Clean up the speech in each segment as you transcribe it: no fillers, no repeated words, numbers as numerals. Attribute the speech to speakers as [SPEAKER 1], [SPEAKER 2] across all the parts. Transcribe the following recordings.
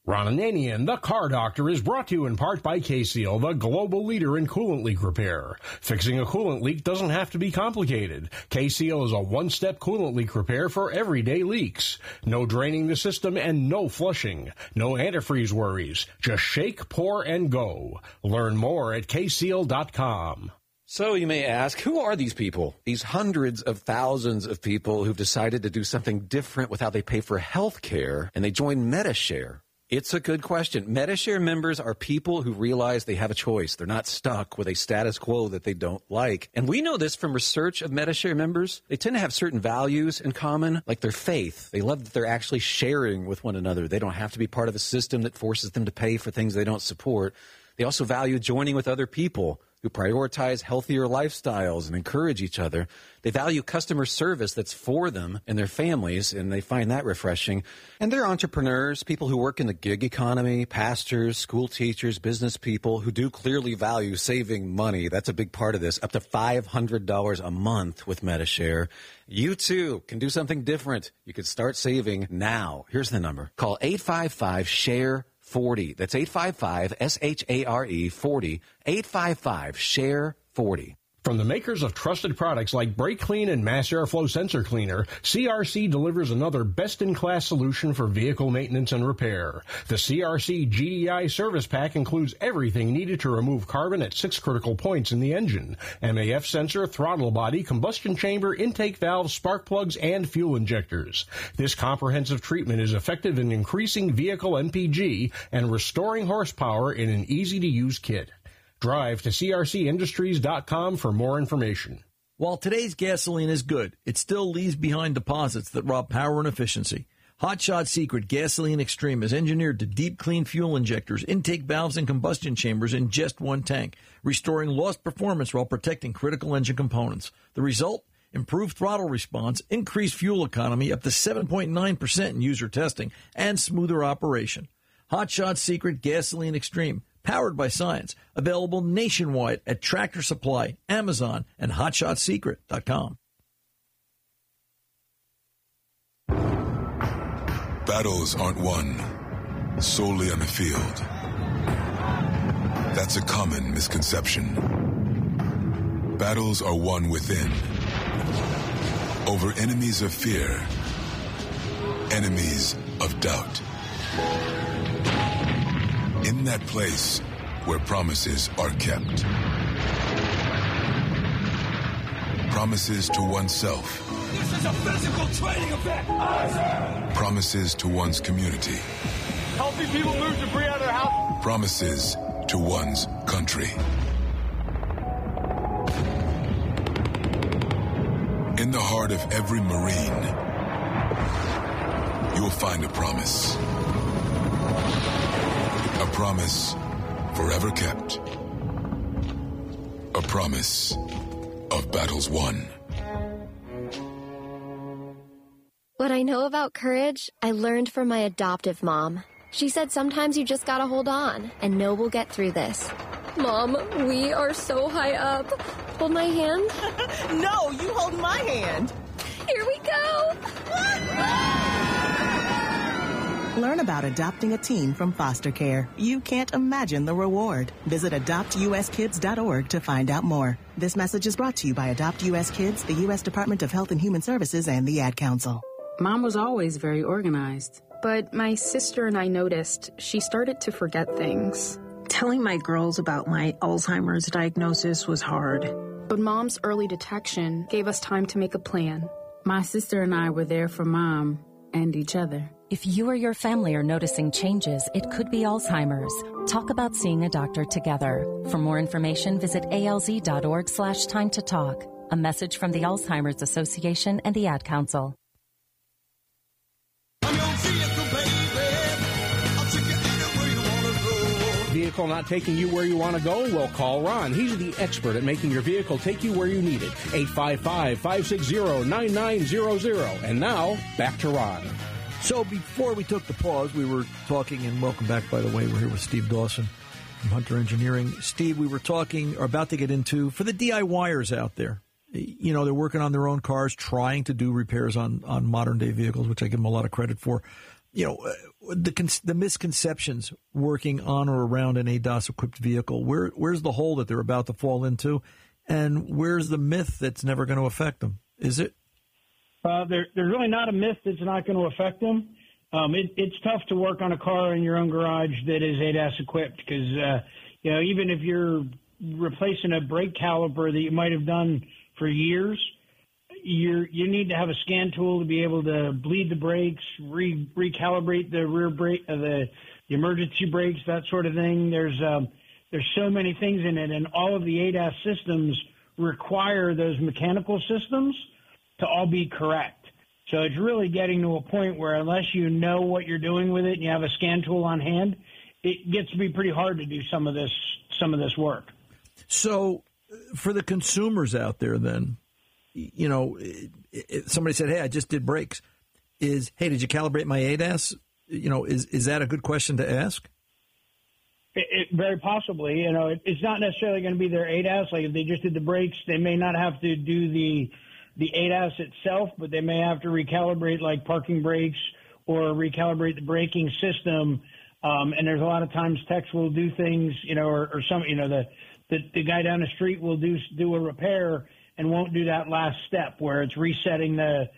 [SPEAKER 1] Ron Ananian, the Car Doctor, is brought to you in part by K-Seal, the global leader in coolant leak repair. Fixing a coolant leak doesn't have to be complicated. K-Seal is a one-step coolant leak repair for everyday leaks. No draining the system and no flushing. No antifreeze worries. Just shake, pour, and go. Learn more at kseal.com.
[SPEAKER 2] So you may ask, who are these people? These hundreds of thousands of people who've decided to do something different with how they pay for health care, and they join Medi-Share. It's a good question. Medi-Share members are people who realize they have a choice. They're not stuck with a status quo that they don't like. And we know this from research of Medi-Share members. They tend to have certain values in common, like their faith. They love that they're actually sharing with one another. They don't have to be part of a system that forces them to pay for things they don't support. They also value joining with other people who prioritize healthier lifestyles and encourage each other. They value customer service that's for them and their families, and they find that refreshing. And they're entrepreneurs, people who work in the gig economy, pastors, school teachers, business people who do clearly value saving money. That's a big part of this, up to $500 a month with Medi-Share. You, too, can do something different. You can start saving now. Here's the number. Call 855-SHARE-40. That's 855-SHARE-40. 855-SHARE-40.
[SPEAKER 1] From the makers of trusted products like Brake Clean and Mass Airflow Sensor Cleaner, CRC delivers another best-in-class solution for vehicle maintenance and repair. The CRC GEI Service Pack includes everything needed to remove carbon at 6 critical points in the engine: MAF sensor, throttle body, combustion chamber, intake valves, spark plugs, and fuel injectors. This comprehensive treatment is effective in increasing vehicle MPG and restoring horsepower in an easy-to-use kit. Drive to crcindustries.com for more information.
[SPEAKER 3] While today's gasoline is good, it still leaves behind deposits that rob power and efficiency. Hot Shot Secret Gasoline Extreme is engineered to deep clean fuel injectors, intake valves, and combustion chambers in just one tank, restoring lost performance while protecting critical engine components. The result? Improved throttle response, increased fuel economy up to 7.9% in user testing, and smoother operation. Hot Shot Secret Gasoline Extreme, powered by science, available nationwide at Tractor Supply, Amazon, and HotShotSecret.com.
[SPEAKER 4] Battles aren't won solely on the field. That's a common misconception. Battles are won within, over enemies of fear, enemies of doubt. In that place where promises are kept. Promises to oneself.
[SPEAKER 5] This is a physical training event!
[SPEAKER 4] Promises to one's community.
[SPEAKER 5] Helping people move debris out of their house.
[SPEAKER 4] Promises to one's country. In the heart of every Marine, you'll find a promise. A promise forever kept. A promise of battles won.
[SPEAKER 6] What I know about courage, I learned from my adoptive mom. She said sometimes you just gotta hold on and know we'll get through this. Mom, we are so high up. Hold my hand.
[SPEAKER 7] No, you hold my hand.
[SPEAKER 6] Here we go.
[SPEAKER 7] Learn about adopting a teen from foster care. You can't imagine the reward. Visit adoptuskids.org to find out more. This message is brought to you by Adopt U.S. Kids, the U.S. Department of Health and Human Services, and the Ad Council.
[SPEAKER 8] Mom was always very organized, but my sister and I noticed she started to forget things.
[SPEAKER 9] Telling my girls about my Alzheimer's diagnosis was hard.
[SPEAKER 8] But Mom's early detection gave us time to make a plan.
[SPEAKER 10] My sister and I were there for Mom and each other.
[SPEAKER 11] If you or your family are noticing changes, it could be Alzheimer's. Talk about seeing a doctor together. For more information, visit alz.org/time to talk. A message from the Alzheimer's Association and the Ad Council.
[SPEAKER 1] Vehicle not taking you where you want to go? Well, call Ron. He's the expert at making your vehicle take you where you need it. 855-560-9900. And now, back to Ron.
[SPEAKER 3] So before we took the pause, we were talking, and welcome back, by the way. We're here with Steve Dawson from Hunter Engineering. Steve, we were talking, or about to get into, for the DIYers out there. You know, they're working on their own cars, trying to do repairs on modern-day vehicles, which I give them a lot of credit for. the misconceptions working on or around an ADAS-equipped vehicle. Where's the hole that they're about to fall into, and where's the myth that's never going to affect them? Is it?
[SPEAKER 12] There's really not a myth that's not going to affect them. It's tough to work on a car in your own garage that is ADAS equipped because, even if you're replacing a brake caliper that you might have done for years, you need to have a scan tool to be able to bleed the brakes, recalibrate the rear brake, the emergency brakes, that sort of thing. There's so many things in it, and all of the ADAS systems require those mechanical systems to all be correct. So it's really getting to a point where unless you know what you're doing with it and you have a scan tool on hand, it gets to be pretty hard to do some of this work. So
[SPEAKER 3] for the consumers out there then, somebody said, hey, I just did brakes. Hey, did you calibrate my ADAS? Is that a good question to ask?
[SPEAKER 12] It very possibly. It's not necessarily going to be their ADAS. Like if they just did the brakes, they may not have to do the ADAS itself, but they may have to recalibrate like parking brakes or recalibrate the braking system. And there's a lot of times techs will do things, or some, the guy down the street will do a repair and won't do that last step where it's resetting the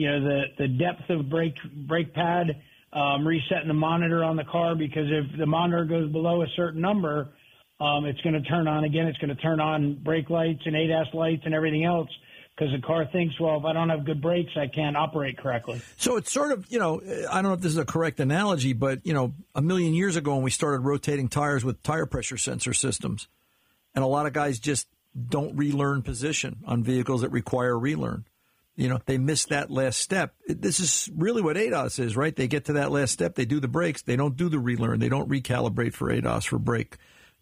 [SPEAKER 12] depth of brake pad, resetting the monitor on the car, because if the monitor goes below a certain number, it's going to turn on again. It's going to turn on brake lights and ADAS lights and everything else, because the car thinks, well, if I don't have good brakes, I can't operate correctly.
[SPEAKER 3] So it's sort of, I don't know if this is a correct analogy, but, a million years ago when we started rotating tires with tire pressure sensor systems, and a lot of guys just don't relearn position on vehicles that require relearn. They miss that last step. This is really what ADAS is, right? They get to that last step, they do the brakes, they don't do the relearn, they don't recalibrate for ADAS, for brake.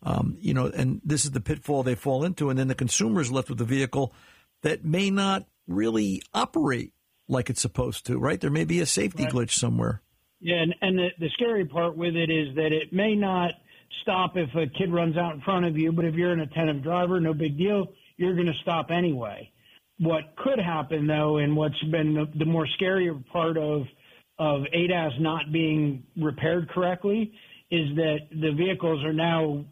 [SPEAKER 3] And this is the pitfall they fall into, and then the consumer is left with a vehicle that may not really operate like it's supposed to, right? There may be a safety glitch somewhere.
[SPEAKER 12] Yeah, and the scary part with it is that it may not stop if a kid runs out in front of you, but if you're an attentive driver, no big deal, you're going to stop anyway. What could happen, though, and what's been the more scarier part of ADAS not being repaired correctly, is that the vehicles are now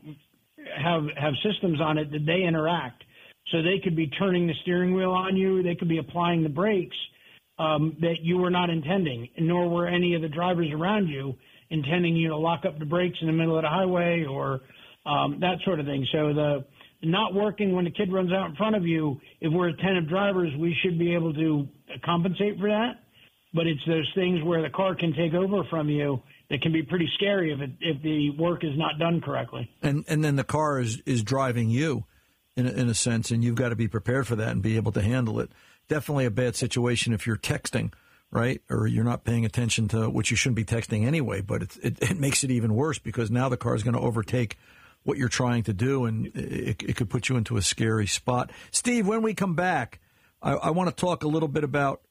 [SPEAKER 12] have systems on it that they interact. So they could be turning the steering wheel on you. They could be applying the brakes that you were not intending, nor were any of the drivers around you intending you to lock up the brakes in the middle of the highway or that sort of thing. So the not working when the kid runs out in front of you, if we're attentive drivers, we should be able to compensate for that. But it's those things where the car can take over from you that can be pretty scary if the work is not done correctly.
[SPEAKER 3] And then the car is driving you. In a sense, and you've got to be prepared for that and be able to handle it. Definitely a bad situation if you're texting, right? Or you're not paying attention to, which you shouldn't be texting anyway, but it makes it even worse because now the car is going to overtake what you're trying to do, and it could put you into a scary spot. Steve, when we come back, I want to talk a little bit about,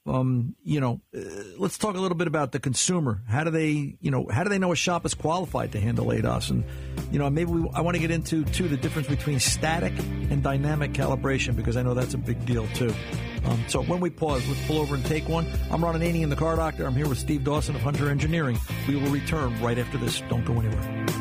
[SPEAKER 3] let's talk a little bit about the consumer. How do they know a shop is qualified to handle ADAS? And, I want to get into, too, the difference between static and dynamic calibration, because I know that's a big deal, too. So when we pause, let's pull over and take one. I'm Ron Ananian, the Car Doctor. I'm here with Steve Dawson of Hunter Engineering. We will return right after this. Don't go anywhere.